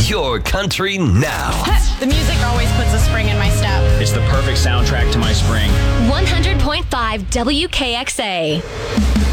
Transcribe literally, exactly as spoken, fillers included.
Your country now. The music always puts a spring in my step. It's the perfect soundtrack to my spring. one hundred point five W K X A.